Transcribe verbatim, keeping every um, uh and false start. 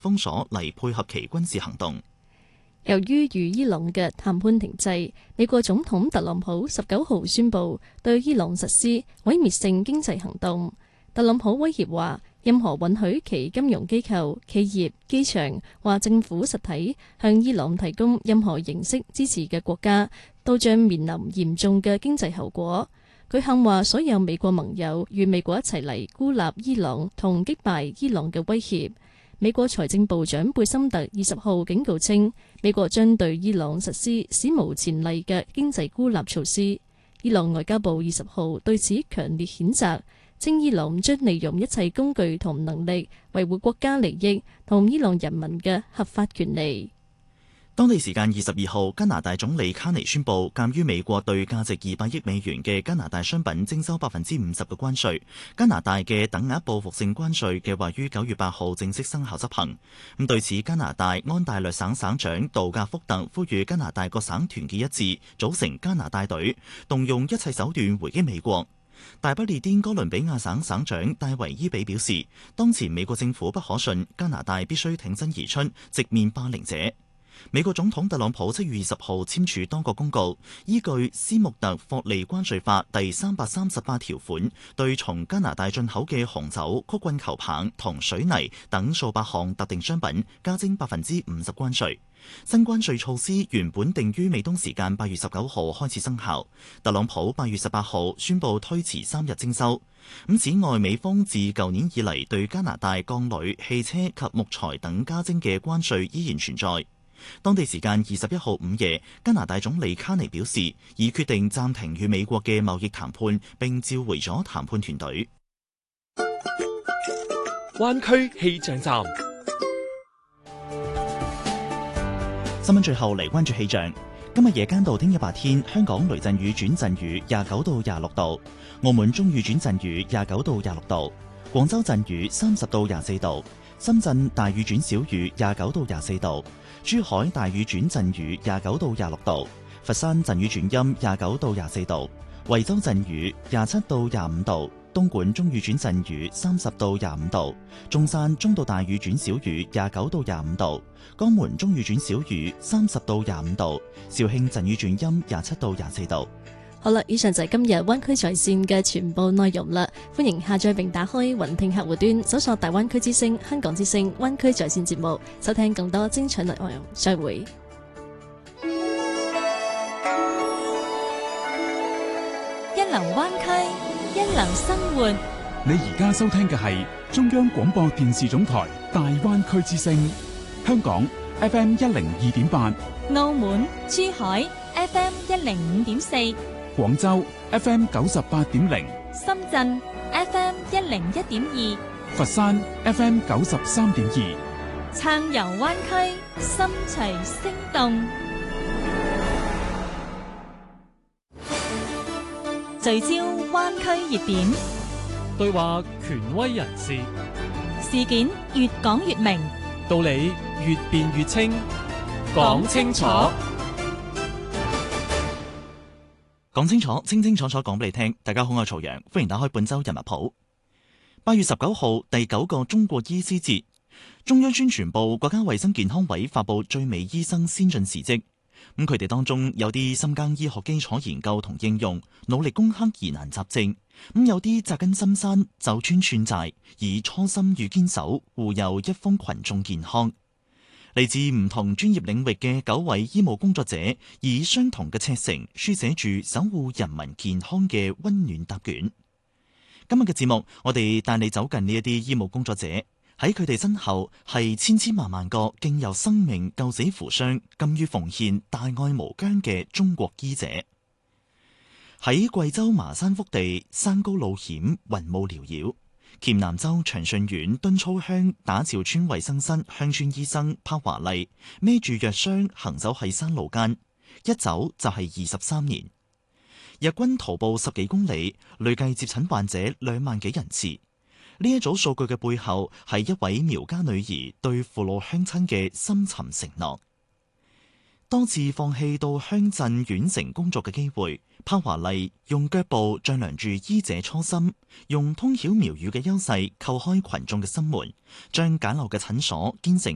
封鎖嚟配合其軍事行動。 由於與伊朗嘅談判停滯，美國總統特朗普十九號宣布對伊朗實施毀滅性經濟行動。特朗普威脅話，任何允許其金融機構、企業、機場或政府實體向伊朗提供任何形式支持嘅國家，都將面臨嚴重嘅經濟後果。佢喊話，所有美國盟友與美國一齊嚟孤立伊朗同擊敗伊朗嘅威脅。美國財政部長貝森特二十號警告稱，美國將對伊朗實施史無前例嘅經濟孤立措施。伊朗外交部二十號對此強烈譴責，稱伊朗將利用一切工具同能力維護國家利益同伊朗人民嘅合法權利。 當地時間二十二號，加拿大總理卡尼宣布，鑑於美國對價值二百億美元嘅加拿大商品徵收百分之五十嘅關稅，加拿大嘅等額報復性關稅計劃於九月八號正式生效執行。咁對此，加拿大安大略省省長杜格福特呼籲加拿大各省團結一致，組成加拿大隊，動用一切手段回擊美國。大不列顛哥倫比亞省省長戴維伊比表示，當前美國政府不可信，加拿大必須挺身而出，直面霸凌者。美國總統特朗普七月二十號簽署多個公告，依據斯穆特霍利關稅法第三百三十八條款，對從加拿大進口嘅紅酒、曲棍球棒同水泥等數百項特定商品加徵百分之五十關稅。新關稅措施原本定於美東時間八月十九號開始生效，特朗普八月十八號宣布推遲三日徵收。咁此外，美方自舊年以嚟對加拿大鋼鋁、汽車及木材等加徵嘅關稅依然存在。當地時間二十一號午夜，加拿大總理卡尼表示，已決定暫停與美國嘅貿易談判，並召回咗談判團隊。 灣區氣象站， 新聞最後嚟關注氣象。今日夜間到聽日白天，香港雷陣雨轉陣雨廿九到廿六度，澳門中雨轉陣雨廿九到廿六度，廣州陣雨三十到廿四度，深圳大雨轉小雨廿九到廿四度。珠海大雨轉陣雨廿九到廿六度，佛山陣雨轉陰廿九到廿四度，惠州陣雨廿七到廿五度，東莞中雨轉陣雨三十到廿五度，中山中到大雨轉小雨廿九到廿五度，江門中雨轉小雨三十到廿五度，肇慶陣雨轉陰廿七到廿四度。 好啦，以上就係今日灣區在線嘅全部內容啦。歡迎下載並打開雲聽客戶端，搜索大灣區之聲、香港之聲、灣區在線節目，收聽更多精彩內容。再會。 一流灣區，一流生活。 你而家收聽嘅係中央廣播電視總台大灣區之聲，香港 F M 一零二點八， 澳門、珠海 F M 一零五點四。 廣州 F M 九十八點零， 深圳 F M 一零一點二， 佛山 F M 九十三點二， 暢遊灣區，心隨聲動，聚焦灣區熱點， 對話權威人士， 事件越講越明， 道理越辯越清，講清楚。 講清楚，清清楚楚講俾你聽。大家好，我係曹陽，歡迎打開本周人物譜。八月十九號，第九個中國醫師節，中央宣傳部、國家衛生健康委發佈最美醫生先進事蹟。咁佢哋當中有啲深耕醫學基礎研究同應用，努力攻克疑難雜症；咁有啲扎根深山，走穿串寨，以初心與堅守護佑一方群眾健康。嚟自唔同專業領域嘅九位醫務工作者，以相同嘅赤誠書寫住守護人民健康嘅溫暖答卷。今日嘅節目，我哋帶你走近呢一啲醫務工作者，喺佢哋身後係千千萬萬個敬由生命救死扶傷、甘於奉獻、大愛無疆嘅中國醫者。喺貴州麻山腹地，山高路險，雲霧繚繞。黔南州長順縣敦操鄉打潮村衛生室鄉村醫生柏華麗孭住藥箱行走喺山路間，一走就係二十三年。日均徒步十幾公里，累計接診患者兩萬幾人次。呢一組數據嘅背後，係一位苗家女兒對父老鄉親嘅深沉承諾。多次放棄到鄉鎮縣城工作嘅機會，柏華麗用腳步丈量住醫者初心，用通曉苗語嘅優勢叩開群眾嘅心門，將簡陋嘅診所建成